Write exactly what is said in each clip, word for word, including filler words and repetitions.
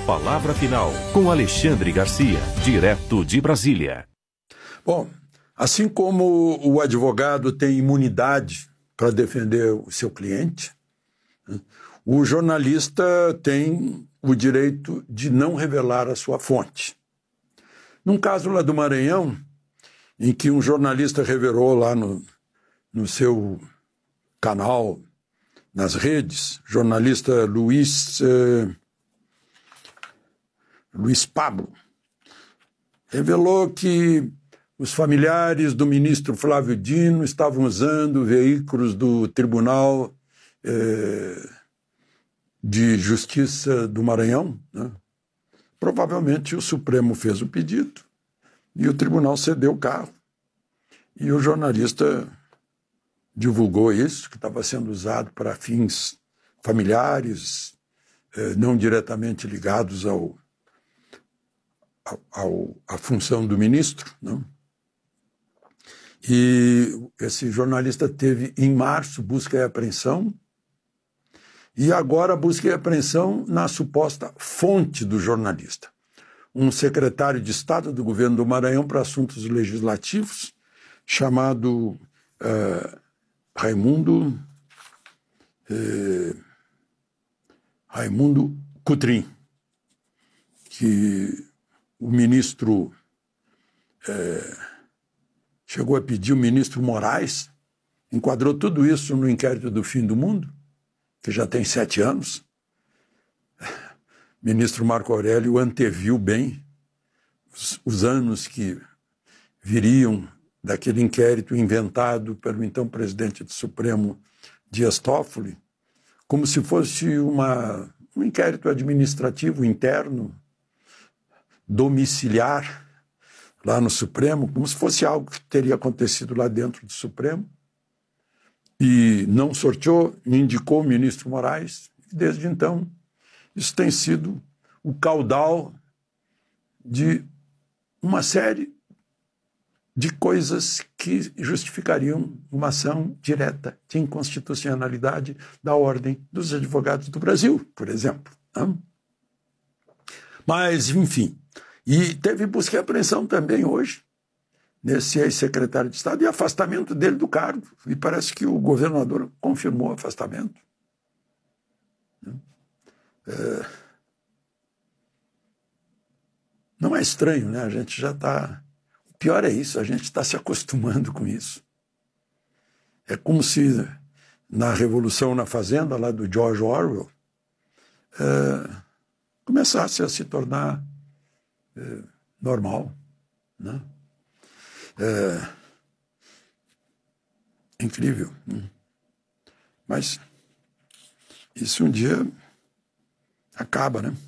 palavra final com Alexandre Garcia, direto de Brasília. Bom, assim como o advogado tem imunidade para defender o seu cliente, o jornalista tem o direito de não revelar a sua fonte. Num caso lá do Maranhão, em que um jornalista revelou lá no, no seu canal, nas redes, jornalista Luiz, eh, Luiz Pablo, revelou que os familiares do ministro Flávio Dino estavam usando veículos do Tribunal eh, de Justiça do Maranhão, né? Provavelmente o Supremo fez o pedido e o tribunal cedeu o carro. E o jornalista divulgou isso, que estava sendo usado para fins familiares, eh, não diretamente ligados ao, ao, ao, à função do ministro, não? E esse jornalista teve, em março, busca e apreensão, e agora busca e apreensão na suposta fonte do jornalista. Um secretário de Estado do governo do Maranhão para assuntos legislativos, chamado uh, Raimundo, eh, Raimundo Cutrim, que o ministro eh, chegou a pedir, o ministro Moraes enquadrou tudo isso no inquérito do Fim do Mundo, que já tem sete anos. O ministro Marco Aurélio anteviu bem os, os anos que viriam daquele inquérito inventado pelo então presidente do Supremo, Dias Toffoli, como se fosse uma, um inquérito administrativo interno, domiciliar, lá no Supremo, como se fosse algo que teria acontecido lá dentro do Supremo, e não sorteou, indicou o ministro Moraes, e desde então isso tem sido o caudal de uma série de coisas que justificariam uma ação direta de inconstitucionalidade da Ordem dos Advogados do Brasil, por exemplo. Não? Mas, enfim, e teve busca e apreensão também hoje, nesse ex-secretário de Estado, e afastamento dele do cargo. E parece que o governador confirmou o afastamento. É... Não é estranho, né? A gente já está... O pior é isso, a gente está se acostumando com isso. É como se na Revolução na Fazenda, lá do George Orwell, é... começasse a se tornar é... normal, né? É... incrível. Né? Mas isso um dia acaba, né?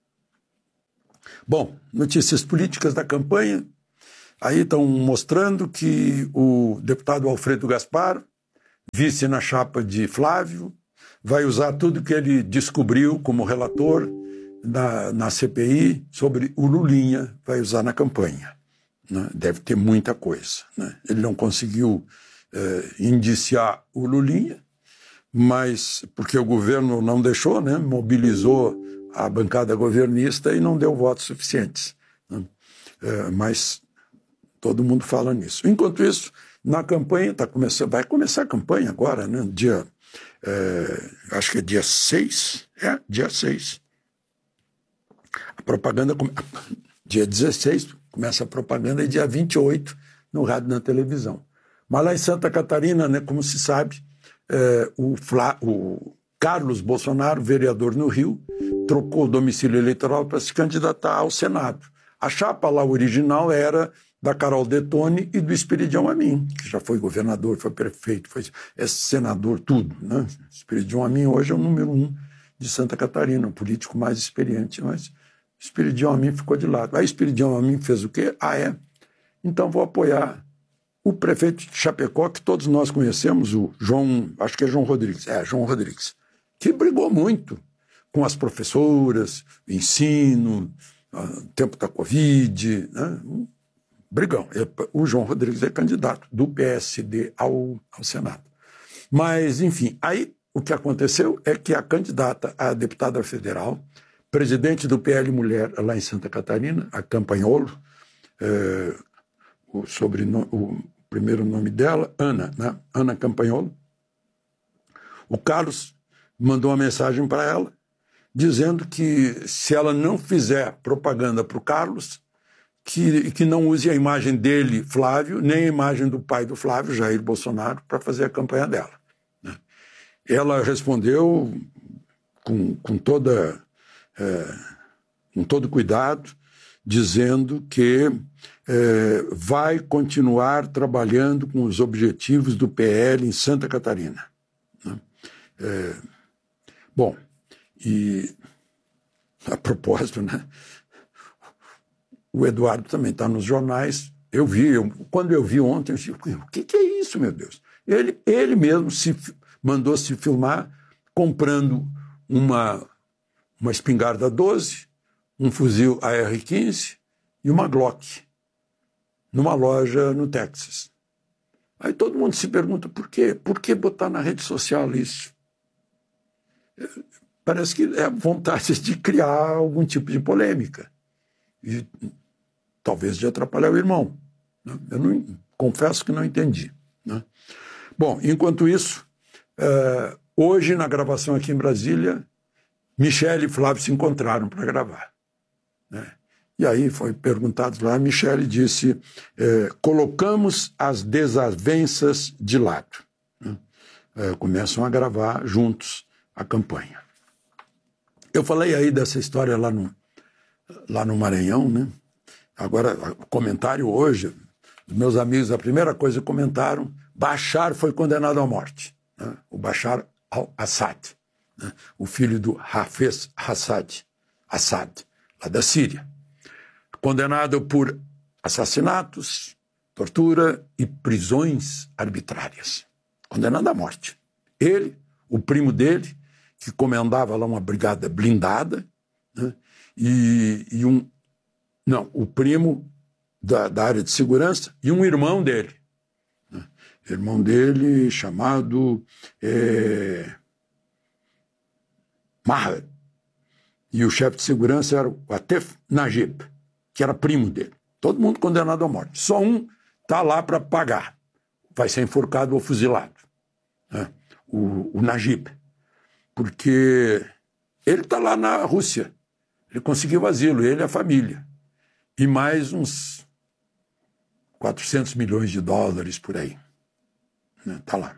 Bom, notícias políticas da campanha. Aí estão mostrando que o deputado Alfredo Gaspar, vice na chapa de Flávio, vai usar tudo que ele descobriu como relator na, na C P I sobre o Lulinha, vai usar na campanha. Né? Deve ter muita coisa. Né? Ele não conseguiu eh, indiciar o Lulinha, mas porque o governo não deixou, né? Mobilizou a bancada governista e não deu votos suficientes. Né? É, mas todo mundo fala nisso. Enquanto isso, na campanha, tá começando, vai começar a campanha agora, né? Dia, é, acho que é dia seis, é, dia seis. A propaganda, dia dezesseis, começa a propaganda, e dia vinte e oito, no rádio e na televisão. Mas lá em Santa Catarina, né, como se sabe, é, o, Flá, o Carlos Bolsonaro, vereador no Rio, trocou o domicílio eleitoral para se candidatar ao Senado. A chapa lá original era da Carol Detone e do Espiridião Amin, que já foi governador, foi prefeito, foi é senador, tudo. Né? Espiridião Amin hoje é o número um de Santa Catarina, o político mais experiente, mas Espiridião Amin ficou de lado. Aí Espiridião Amin fez o quê? Ah, é? Então vou apoiar o prefeito de Chapecó, que todos nós conhecemos, o João, acho que é João Rodrigues, é, João Rodrigues, que brigou muito com as professoras, ensino, uh, tempo da Covid, né? Brigão. O João Rodrigues é candidato do P S D ao, ao Senado. Mas, enfim, aí o que aconteceu é que a candidata a deputada federal presidente do P L Mulher lá em Santa Catarina, a Campanholo, é, o, sobrenome, o primeiro nome dela, Ana, né? Ana Campanholo. O Carlos mandou uma mensagem para ela, dizendo que se ela não fizer propaganda para o Carlos, que, que não use a imagem dele, Flávio, nem a imagem do pai do Flávio, Jair Bolsonaro, para fazer a campanha dela. Né? Ela respondeu com, com, toda, é, com todo cuidado, dizendo que é, vai continuar trabalhando com os objetivos do P L em Santa Catarina. Né? É, bom, e a propósito, né? O Eduardo também está nos jornais. Eu vi, eu, quando eu vi ontem, eu disse, o que, que é isso, meu Deus? Ele, ele mesmo se mandou se filmar comprando uma, uma espingarda doze, um fuzil A R quinze e uma Glock numa loja no Texas. Aí todo mundo se pergunta por quê? Por que botar na rede social isso? Parece que é a vontade de criar algum tipo de polêmica. E talvez de atrapalhar o irmão. Né? Eu não, confesso que não entendi. Né? Bom, enquanto isso, uh, hoje na gravação aqui em Brasília, Michele e Flávio se encontraram para gravar. Né? E aí foi perguntado lá, a Michele disse, eh, colocamos as desavenças de lado. Né? Eh, começam a gravar juntos a campanha. Eu falei aí dessa história lá no, lá no Maranhão, né? Agora, comentário hoje, os meus amigos, a primeira coisa que comentaram, Bashar foi condenado à morte. Né? O Bashar al-Assad, né? O filho do Hafez Assad, Assad, lá da Síria. Condenado por assassinatos, tortura e prisões arbitrárias. Condenado à morte. Ele, o primo dele, que comandava lá uma brigada blindada, né? e, e um... Não, o primo da, da área de segurança e um irmão dele. Né? Irmão dele chamado é, Maher. E o chefe de segurança era o Atef Najib, que era primo dele. Todo mundo condenado à morte. Só um está lá para pagar. Vai ser enforcado ou fuzilado. Né? O, o Najib. Porque ele está lá na Rússia. Ele conseguiu asilo, ele e a família. E mais uns quatrocentos milhões de dólares por aí. Está lá.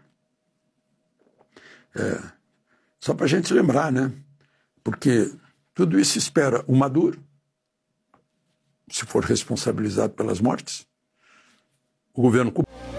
É, só para a gente lembrar, né? Porque tudo isso espera o Maduro, se for responsabilizado pelas mortes, o governo cubano.